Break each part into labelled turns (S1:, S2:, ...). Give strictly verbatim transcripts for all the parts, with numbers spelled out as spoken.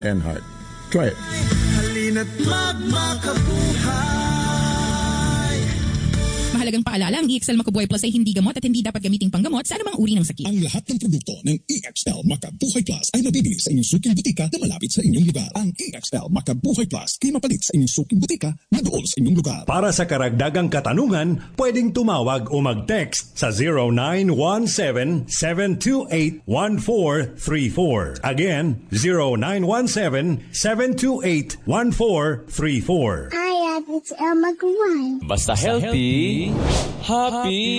S1: and heart. Try it.
S2: Halina't magmakabuhay.
S3: Mahalagang paalala, ang E X L Makabuhay Plus ay hindi gamot at hindi dapat gamiting panggamot sa anumang uri ng sakit.
S4: Ang lahat ng produkto ng E X L Makabuhay Plus ay mabibili sa inyong suking butika na malapit sa inyong lugar. Ang E X L Makabuhay Plus ay mapalit sa inyong suking butika na doon sa inyong lugar.
S5: Para sa karagdagang katanungan, pwedeng tumawag o mag-text sa zero nine one seven, seven two eight, one four three four. Again, zero nine one seven, seven two eight, one four three four.
S6: Hi, it's El Magruan.
S7: Basta healthy, happy.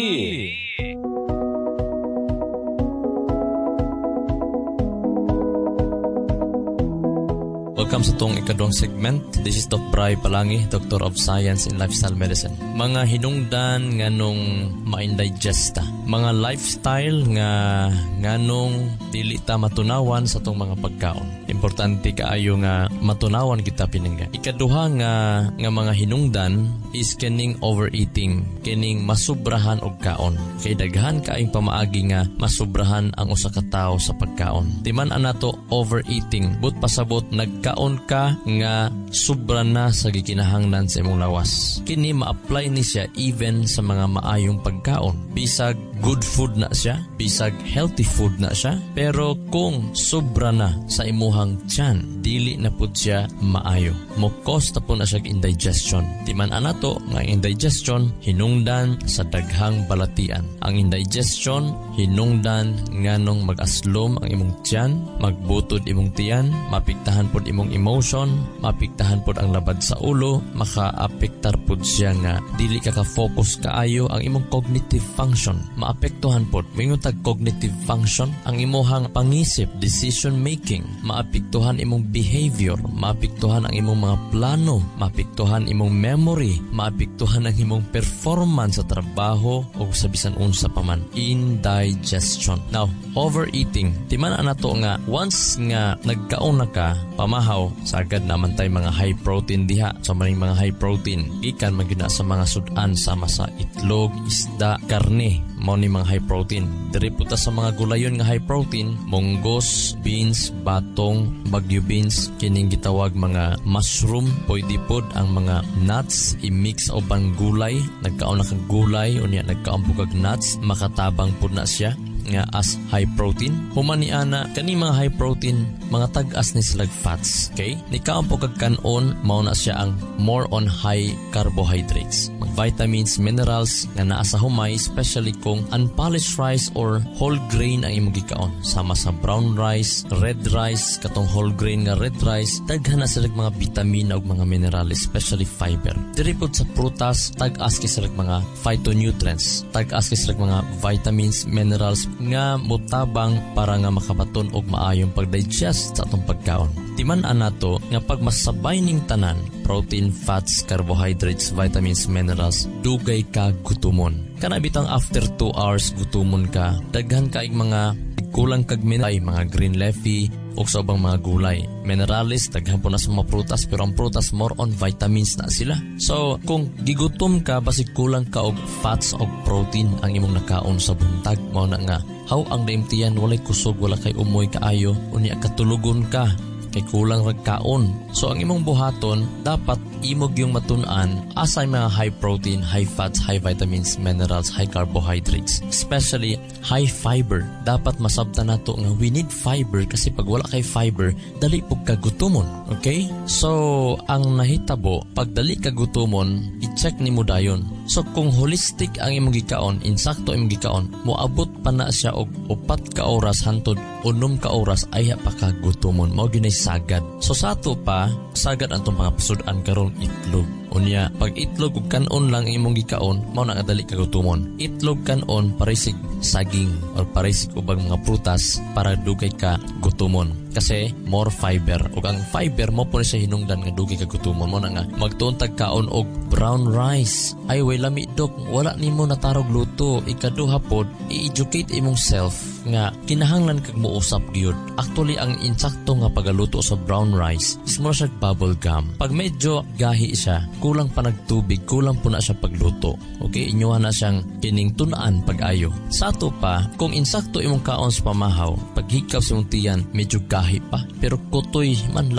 S7: Welcome sa itong ikadong segment. This is Doc Bray Palangi, Doctor of Science in Lifestyle Medicine. Mga hinungdan nga nung ma-indigesta. Mga lifestyle nga nga nung dili ta matunawan sa itong mga pagkaon. Importante kaayo nga matunawan kita piningga. Ikaduha nga nga mga hinungdan is kining overeating, kining masubrahan og kaon. Kay daghan kaayong pamaagi nga masubrahan ang usa ka tawo sa pagkaon. Di man anato overeating, but pasabot nagkaon ka nga sobra na sa gikinahanglan sa imong lawas. Kini ma-apply ni siya even sa mga maayong pagkaon. Bisag good food na siya, bisag healthy food na siya, pero kung sobra na sa imuhang tiyan, dili na pud siya maayo. Mo-cause na po na siya indigestion. Di man anato nga indigestion hinungdan sa daghang balatian. Ang indigestion hinungdan nganong mag-aslom ang imong tiyan, magbutod imong tiyan, mapiktahan pod imong emotion, mapiktahan pod ang labad sa ulo, maka-apektar pod siya nga dili ka ka-focus kaayo ang imong cognitive function. Maapektuhan pod mingon tag cognitive function ang imuhang pangisip, decision making, maapektuhan imong behavior, maapektuhan ang imong mga plano, maapektuhan imong memory, maapektuhan ang imong performance sa trabaho o sa bisan unsa pa man. Indigestion. Now, overeating. Timan anato nga once nga nagkaon na ka, pamahaw, sagad naman tay mga high protein diha. So maning mga high protein ikan magina sa mga sudan sama sa itlog, isda, karne. Mao ni mga high protein. Diri puta sa mga gulayon nga high protein, munggos, beans, batong, bagyo beans, kining gitawag mga mushroom, pwede pod ang mga nuts i-mix o bang gulay, nagkaon na kang gulay unya nagkaon po kag nuts, makatabang pod na siya nga as high protein. Humani ana kani mga high protein mga tag-as ni sila fats. Okay? Nikaon po kag kanon mao na siya ang more on high carbohydrates. Mag vitamins, minerals nga naa sa humay, especially kung unpolished rice or whole grain ang imong gikaon. Sama sa brown rice, red rice, katong whole grain nga red rice, daghan na sila mga vitamina ug mga minerals, especially fiber. Diri pod sa prutas, tag-as kay sila mga phytonutrients, tag-as kay sila mga vitamins, minerals nga mutabang para nga makabaton og maayong pagdigest sa atong pagkaon. Timan anato nga pag masabay ning tanan, protein, fats, carbohydrates, vitamins, minerals, dugay ka gutumon. Kana bitang after two hours gutumon ka, daghan kaig mga kulang kag mineral, mga green leafy o sa ubang mga gulay. Minerals, daghan po na sa mga prutas, pero ang prutas more on vitamins na sila. So, kung gigutom ka, basig kulang ka og fats o protein ang imong nakaon sa buntag, mao na nga, how ang daimtiyan, walay kusog, wala kay umoy kaayo, unya katulugon ka, kay kulang ragkaon. So, ang imong buhaton, dapat imog yung matun-an asay mga high protein, high fats, high vitamins, minerals, high carbohydrates. Especially, high fiber. Dapat masabtan nato nga we need fiber kasi pag wala kay fiber, dali po kagutumon. Okay? So, ang nahitabo, pag dali kagutumon, i-check ni mo dayon. So, kung holistic ang imong gikaon, insakto imong gikaon, moabot pa na siya og upat ka oras hantod unom ka oras ay pa kagutumon. Mao gyud sagad. So sa ato pa, sagad antong mga pasudan karon itlog. Unya, pag itlog ug kanon lang imong gikaon, mao na kadali kagutumon. Itlog kanon parisig saging or parisig ubang mga prutas para dugay ka gutumon. Kasi more fiber. Ug ang fiber mo po siya hinungdan nga dugay ka gutumon. Mo na nga magtuntag kaon og brown rice. Ay way lami dok, wala nimo natarog luto. Ikaduha pod, i-educate imong self nga kinahanglan kag mousap gyud. Actually ang insakto nga pagaluto sa brown rice is more siya bubble gum. Pag medyo gahi siya, kulang pa nagtubig, kulang po na siya pagluto. Okay, inyuhan na siyang kining tunaan pag-ayo. Sa ato pa, kung insakto imong kaon sa pamahaw, pag hikaw sa imong tiyan, medyo gahi pa. Pero kutoy man